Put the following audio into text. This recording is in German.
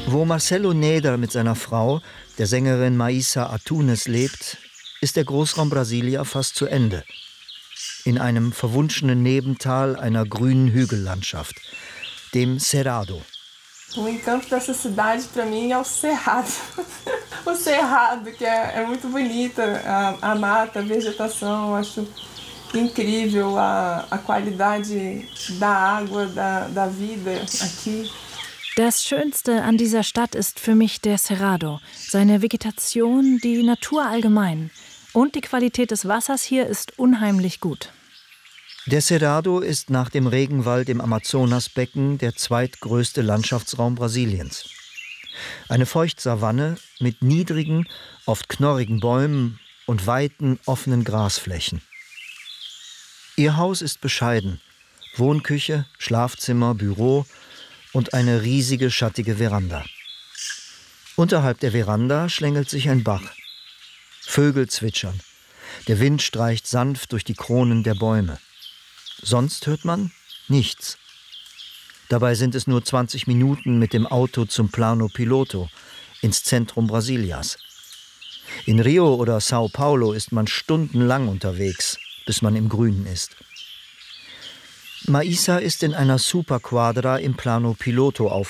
Wo Marcelo Neder mit seiner Frau, der Sängerin Maísa Antunes, lebt, ist der Großraum Brasilia fast zu Ende. In einem verwunschenen Nebental einer grünen Hügellandschaft, dem Cerrado. O encanto dessa cidade para mim é o Cerrado. O Cerrado, que é muito bonita, a mata, a vegetação, eu acho incrível a qualidade da água, da vida aqui. Das Schönste an dieser Stadt ist für mich der Cerrado, seine Vegetation, die Natur allgemein. Und die Qualität des Wassers hier ist unheimlich gut. Der Cerrado ist nach dem Regenwald im Amazonasbecken der zweitgrößte Landschaftsraum Brasiliens. Eine Feuchtsavanne mit niedrigen, oft knorrigen Bäumen und weiten, offenen Grasflächen. Ihr Haus ist bescheiden: Wohnküche, Schlafzimmer, Büro und eine riesige, schattige Veranda. Unterhalb der Veranda schlängelt sich ein Bach. Vögel zwitschern. Der Wind streicht sanft durch die Kronen der Bäume. Sonst hört man nichts. Dabei sind es nur 20 Minuten mit dem Auto zum Plano Piloto, ins Zentrum Brasilias. In Rio oder Sao Paulo ist man stundenlang unterwegs, bis man im Grünen ist. Maísa ist in einer Superquadra im Plano Piloto